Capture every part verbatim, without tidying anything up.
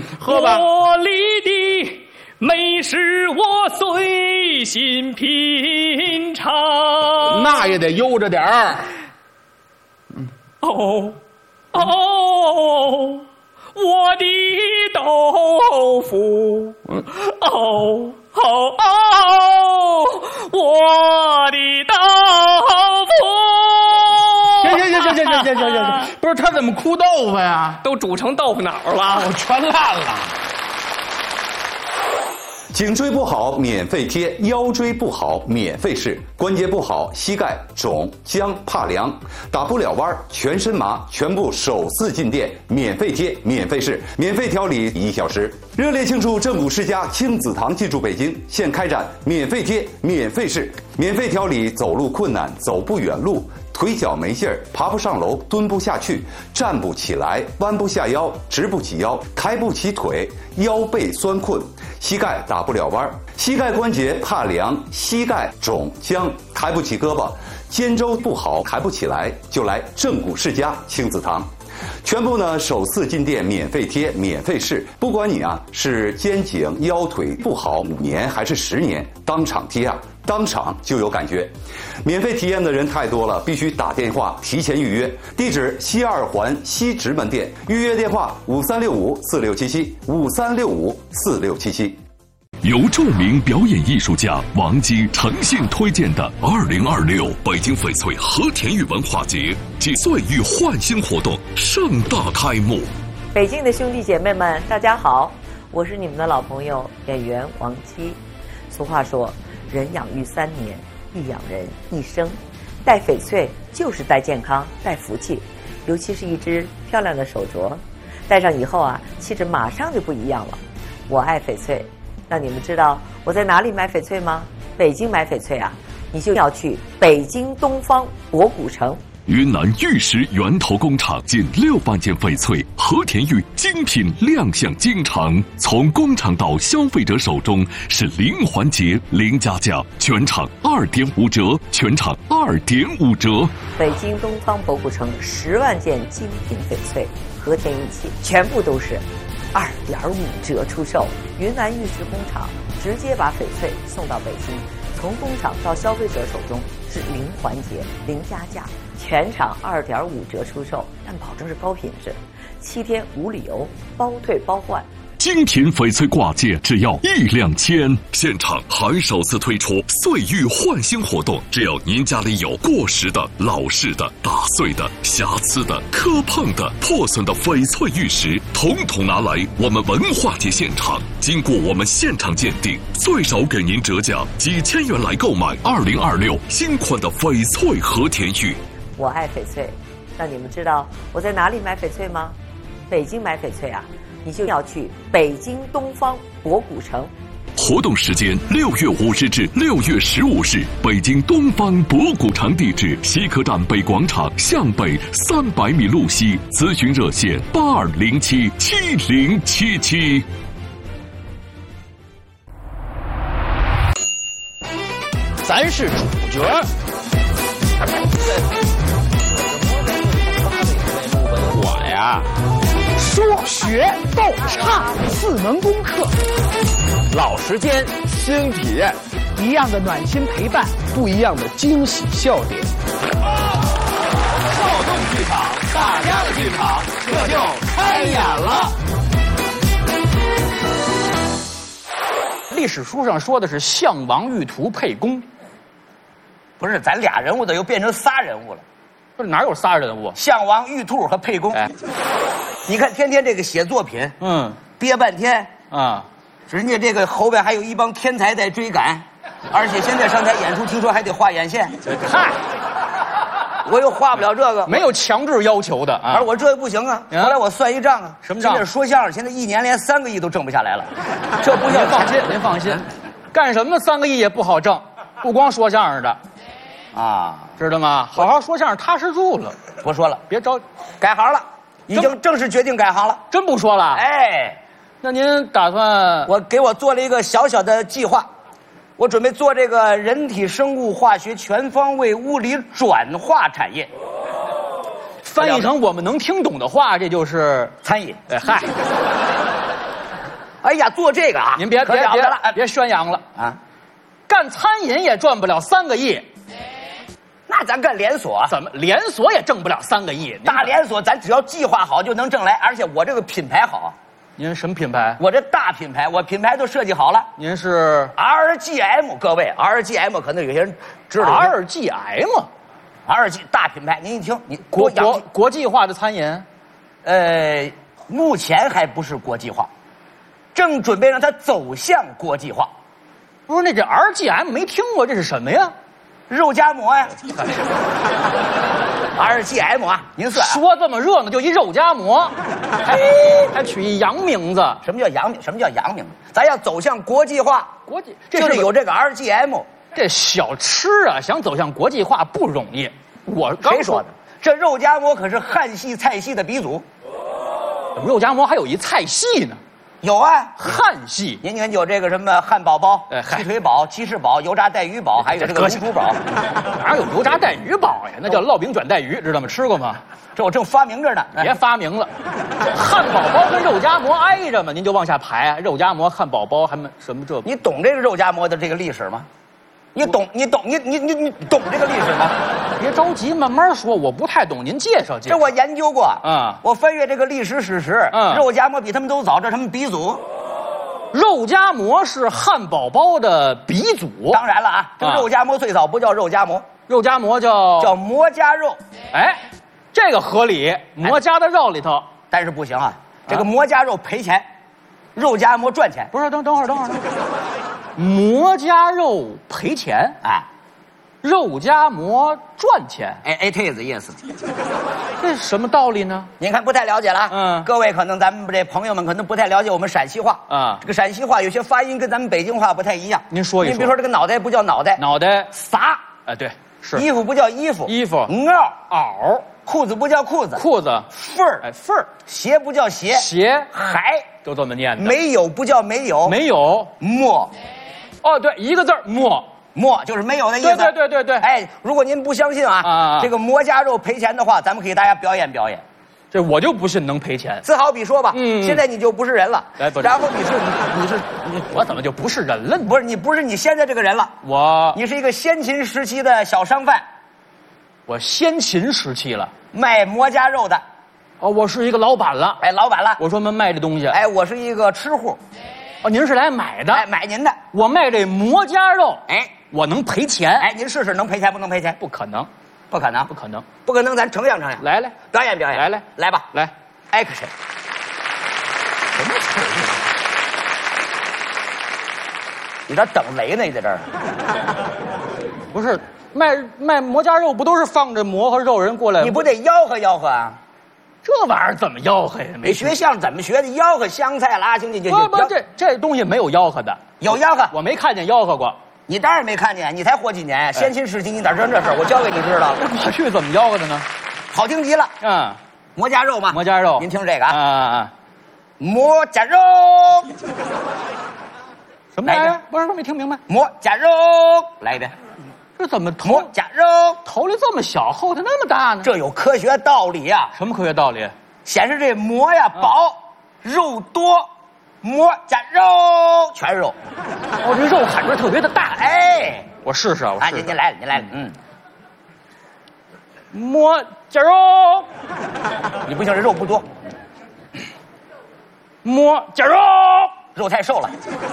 嗯，喝吧。 我里的美食我随心品尝， 那也得悠着点儿。 哦哦，我的豆腐，嗯，哦哦哦，我的豆腐。 行行行行行行行行行，不是他怎么哭豆腐呀？ 都煮成豆腐脑了， 我全烂了。 颈椎不好免费贴，腰椎不好免费试，关节不好膝盖肿僵怕凉，打不了弯全身麻，全部首次进店免费贴免费试，免费调理一小时。热烈庆祝正骨世家亲子堂进驻北京，现开展免费贴免费试，免费调理走路困难走不远路，腿脚没劲儿，爬不上楼，蹲不下去，站不起来，弯不下腰，直不起腰，抬不起腿，腰背酸困，膝盖打不了弯，膝盖关节怕凉，膝盖肿僵，抬不起胳膊，肩周不好，抬不起来，就来正骨世家亲子堂。全部呢首次进店免费贴免费试，不管你啊是肩颈腰腿不好五年还是十年，当场贴啊当场就有感觉。免费体验的人太多了，必须打电话提前预约。地址西二环西直门店，预约电话五三六五四六七七五三六五四六七七。 由著名表演艺术家王姬诚信推荐的二零二六北京翡翠和田玉文化节暨岁玉焕新活动盛大开幕。 北京的兄弟姐妹们，大家好，我是你们的老朋友演员王姬。俗话说，人养育三年，亦养人一生。戴翡翠就是戴健康，戴福气，尤其是一只漂亮的手镯，戴上以后啊，气质马上就不一样了。我爱翡翠。那你们知道我在哪里买翡翠吗？北京买翡翠啊，你就要去北京东方博古城。 云南玉石源头工厂近六万件翡翠和田玉精品亮相京城，从工厂到消费者手中是零环节零加价，全场二点五折，全场二点五折。 北京东方博古城十万件精品翡翠和田玉器，全部都是二点五折出售。云南玉石工厂直接把翡翠送到北京，从工厂到消费者手中是零环节零加价，全场二点五折出售，但保证是高品质，七天无理由，包退包换。 精品翡翠挂件只要一两千，现场还首次推出岁玉焕新活动，只要您家里有过时的、老式的、打碎的、瑕疵的、磕碰的、破损的翡翠玉石，统统拿来我们文化节现场，经过我们现场鉴定，最少给您折价几千元来购买二零二六新款的翡翠和田玉。 我爱翡翠，那你们知道我在哪里买翡翠吗？北京买翡翠啊，你就要去北京东方博古城。 活动时间六月五日至六月十五日，北京东方博古城，地址西客站北广场向北三百米路西，咨询热线八二零七七零七七。 咱是主角。我呀，说学逗唱四门功课，老时间新体验，一样的暖心陪伴，不一样的惊喜笑点。少动剧场，大家的剧场，这就开演了。历史书上说的是项王玉图沛公， 不是，咱俩人物的又变成仨人物了。 不是哪有仨人物？ 项王、玉兔和沛公。哎，你看天天这个写作品，嗯，憋半天啊，人家这个后边还有一帮天才在追赶，而且现在上台演出，听说还得画眼线。嗨，我又画不了这个， 没有强制要求的啊。 而我这也不行啊。后来我算一账啊， 什么账？ 现在说相声，现在一年连三个亿都挣不下来了，这不叫放心，您放心，干什么三个亿也不好挣，不光说相声的。啊，知道吗？好好说相声，踏实住了。 不说了， 别着， 改行了，已经正式决定改行了。 真不说了？ 哎， 那您打算？ 我给我做了一个小小的计划，我准备做这个人体生物化学全方位物理转化产业。 翻译成我们能听懂的话，这就是餐饮。 哎嗨， 哎呀，做这个啊， 您别可别别了了哎别宣扬了啊！ 干餐饮也赚不了三个亿， 那咱干连锁， 怎么连锁也挣不了三个亿？ 大连锁咱只要计划好就能挣来，而且我这个品牌好， 您什么品牌？ 我这大品牌，我品牌都设计好了。 您是 R G M， 各位 ，R G M 可能有些人知道。 R G M，R G 大品牌，您一听，你国养国国际化的餐饮， 呃，目前还不是国际化，正准备让它走向国际化。 不是那这 R G M 没听过，这是什么呀？ 肉夹馍呀。R G M 啊，您算、啊、 说这么热闹，就一肉夹馍，还还取一洋名字。 什么叫洋名？什么叫洋名？咱要走向国际化， 国际这是有这个 R G M。 这小吃啊，想走向国际化不容易。我刚谁说的？这肉夹馍可是汉系菜系的鼻祖。 肉夹馍还有一菜系呢。 有啊， 汉系， 您看有这个什么汉堡包、 哎、 鸡腿堡、鸡翅堡、油炸带鱼堡，还有这个卤煮堡。 哪有油炸带鱼堡呀？那叫烙饼卷带鱼，知道吗？吃过吗？ 这我正发明着呢。 别发明了，汉堡包跟肉夹馍挨着嘛，您就往下排啊。肉夹馍、汉堡包，还没什么这？ 你懂这个肉夹馍的这个历史吗？你懂？你懂？你你你你懂这个历史吗？ 别着急，慢慢说。我不太懂，您介绍介绍。 这我研究过啊、 嗯， 我翻阅这个历史史实， 嗯， 肉夹馍比他们都早，这是他们鼻祖。 肉夹馍是汉堡包的鼻祖。 当然了啊，这个肉夹馍最早不叫肉夹馍， 嗯、肉夹馍叫叫馍夹肉。 哎，这个合理，馍夹的肉里头。哎、 但是不行啊，这个馍夹肉赔钱，肉夹馍赚钱。 不是，等等会儿，等会儿，等会儿。馍夹肉赔钱啊， 肉夹馍赚钱。 哎，it is yes。 这什么道理呢？ 您看不太了解了。 嗯， 各位可能咱们这朋友们可能不太了解我们陕西话啊。 这个陕西话有些发音跟咱们北京话不太一样。 您说一说。 您比如说这个脑袋不叫脑袋， 脑袋撒。 哎，对，是。 衣服不叫衣服， 衣服。 袄袄。 裤子不叫裤子， 裤子。 缝儿。 哎，缝儿。 鞋不叫鞋， 鞋。 还都这么念的。 没有不叫没有， 没有。 没。 哦，对，一个字儿没。 没就是没有的意思。 对对对对对。 哎，如果您不相信啊，啊这个馍夹肉赔钱的话，咱们给大家表演表演。 这我就不信能赔钱。 自好比说吧， 嗯， 现在你就不是人了。 哎，不是。 然后你是你你是你， 我怎么就不是人了呢？ 不是你不是你现在这个人了。 我你是一个先秦时期的小商贩。 我先秦时期了， 卖馍夹肉的。 哦，我是一个老板了。 哎，老板了。 我专门卖这东西。 哎，我是一个吃户。 哦，您是来买的？ 哎，买您的。 我卖这馍夹肉。 哎。 我能赔钱？ 哎，您试试能赔钱不能赔钱？ 不可能， 不可能， 不可能， 不可能！咱呈现呈现， 来来， 表演表演， 来来来吧， 来 ，action！ 什么词？你这等雷呢？你在这儿？ 不是卖卖馍夹肉，不都是放着馍和肉人过来？ 你不得吆喝吆喝啊？ 这玩意儿怎么吆喝呀？ 没学相怎么学的？吆喝香菜拉青进去。 不不，这这东西没有吆喝的。 有吆喝， 我没看见吆喝过。 你当然没看见，你才活几年？先秦时期你哪知道这事儿？我教给你知道。 过去怎么吆喝的呢？ 好听极了。 嗯， 馍夹肉嘛。 馍夹肉， 您听这个啊。 啊啊！ 馍夹肉。 什么来着？不是，没听明白。 馍夹肉，来一遍。 这怎么头馍夹肉头里这么小，后头那么大呢？ 这有科学道理呀、啊。 什么科学道理？ 显示这馍呀薄，嗯、肉多，馍夹肉全肉。 哦，这肉感觉特别的大。 哎， 我试试啊！我试试。 啊，您您来了，您来了，嗯。 馍夹肉， 你不行，这肉不多。 馍夹肉， 肉太瘦了。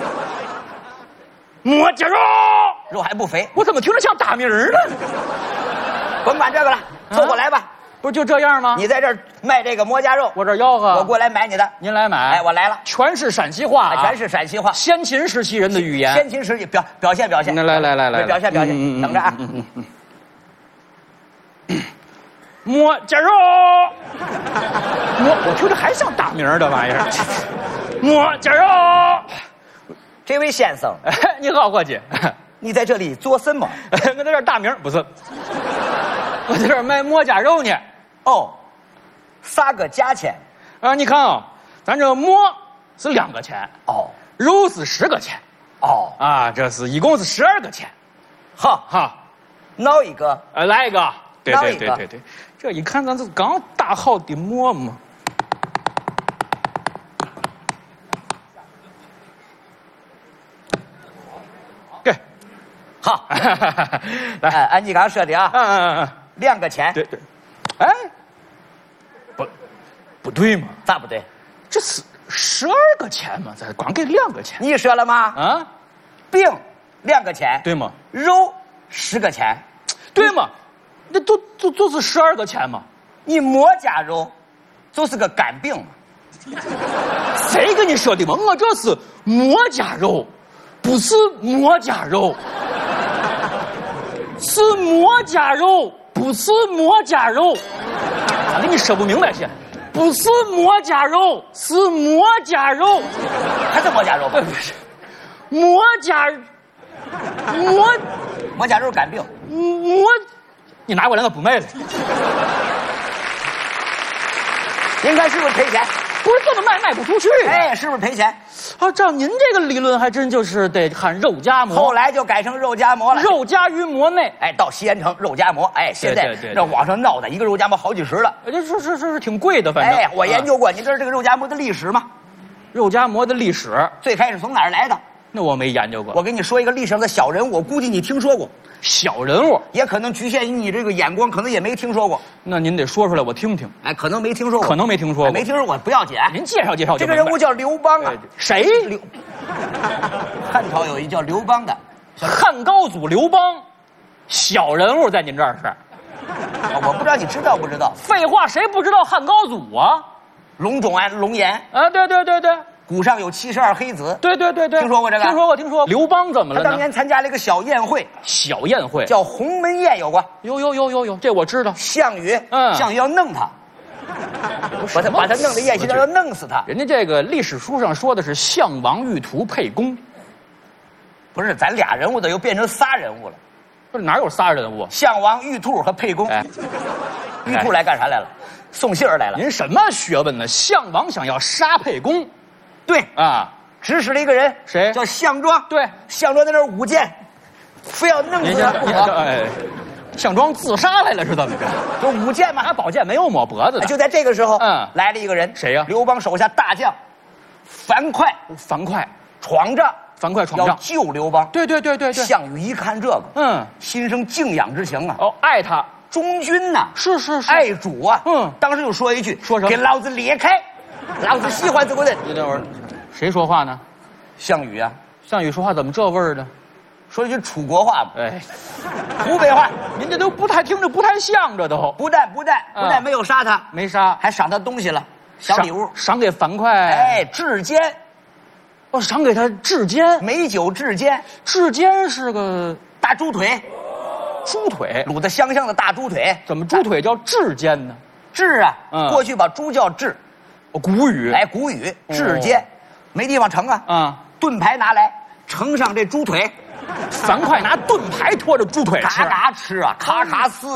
馍夹肉， 肉还不肥。 我怎么听着像打鸣呢？ 甭管这个了，凑过来吧。啊不是就这样吗？ 你在这儿卖这个馍夹肉， 我这吆喝， 我过来买你的。 您来买， 哎，我来了， 全是陕西话、啊， 全是陕西话， 先秦时期人的语言， 先秦时期表表现表现。 来来来来来， 表现表现， 嗯、 等着啊。 嗯嗯嗯嗯、馍夹肉，馍，我听着还像打鸣这玩意儿。馍夹肉， 这位先生， 你好，伙计， 你在这里做什么？ 我在这儿打鸣，不是。我在这儿卖馍夹肉呢。 哦，啥个价钱？ 啊，你看啊，咱这馍是两个钱， 哦， 肉是十个钱， 哦， 啊，这是一共是十二个钱。 好， 好， 闹一个， 呃，来一个，对对对闹一个对对，这一看咱这刚打好的馍嘛。 好， 来， 哎，按你刚刚说的啊， 嗯嗯嗯， 两个钱， 对对，哎，不，不对嘛？ 咋不对？ 这是十二个钱嘛，咱光给两个钱。 你说了吗？ 啊， 饼两个钱， 对吗？ 肉十个钱， 对吗？那都都都是十二个钱嘛。 你馍夹肉，就是个干饼嘛。 谁跟你说的嘛？我这是馍夹肉，不是馍夹肉，是馍夹肉，不是馍夹肉。咋给你说不明白些？不是馍夹肉，是馍夹肉， 还是馍夹肉吧？ 不是，馍夹馍馍夹肉干饼。 馍，你拿过来我不卖了。 您看是不是赔钱？ 不是这么卖卖不出去。 哎，是不是赔钱？ 啊，照您这个理论，还真就是得喊肉夹馍。 后来就改成肉夹馍了， 肉夹于馍内。 哎，到西安城肉夹馍，哎，现在对对对对这网上闹的一个肉夹馍好几十了。 这是是是是挺贵的，反正。 哎，我研究过，你知道这个肉夹馍的历史吗？ 肉夹馍的历史， 最开始从哪儿来的？ 那我没研究过。 我给你说一个历史上的小人物，我估计你听说过， 小人物， 也可能局限于你这个眼光，可能也没听说过。 那您得说出来，我听听。 哎，可能没听说过， 可能没听说过， 哎没听说过不要紧。 您介绍介绍就这明白。 个人物叫刘邦啊， 谁？ 刘。汉朝有一叫刘邦的， 汉高祖刘邦，小人物在您这儿是？ 啊我不知道你知道不知道？ 废话，谁不知道汉高祖啊？ 龙种啊，龙颜啊，对对对对， 骨上有七十二黑子。 对对对对， 听说过这个？ 听说过，听说过。刘邦怎么了呢？ 他当年参加了一个小宴会， 小宴会叫鸿门宴，有过。 有有有有有，这我知道。 项羽， 嗯项羽要弄他，把他把他弄到宴席上要弄死他。 人家这个历史书上说的是项王玉图沛公， 不是，咱俩人物的又变成仨人物了。 不是哪有仨人物？ 项王、玉兔和沛公。 哎， 玉兔来干啥来了？送信儿来了。 您什么学问呢？项王想要杀沛公， 对啊， 指使了一个人， 谁叫项庄。 对， 项庄在那儿舞剑，非要弄死他不可。 哎，项庄自杀来了是怎么着？ 就舞剑嘛， 他宝剑没有抹脖子的。 就在这个时候， 嗯， 来了一个人， 谁呀？ 刘邦手下大将樊哙。 樊哙闯着， 樊哙闯要帐救刘邦。 对对对对对。 项羽一看这个， 嗯， 心生敬仰之情啊。 哦，爱他。 忠君呐， 是是是， 爱主啊。 嗯， 当时就说一句：“ 说什么？ 给老子裂开！老子喜欢这个人。” 你等会儿，谁说话呢？ 项羽啊。 项羽说话怎么这味儿呢？ 说一句楚国话吧。 哎， 湖北话。 您这都不太听着不太像，这都。 不但不但不但没有杀他， 没杀， 还赏他东西了，小礼物， 赏给樊哙。 哎，至坚。 哦，赏给他至坚， 美酒至坚。 至坚是个大猪腿。 猪腿卤的香香的大猪腿， 怎么猪腿叫至坚呢？ 至啊， 嗯， 过去把猪叫至， 哦，古语， 哎，古语至坚，没地方盛啊， 啊， 盾牌拿来盛上这猪腿， 樊哙拿盾牌拖着猪腿吃， 嘎嘎吃啊，咔咔撕。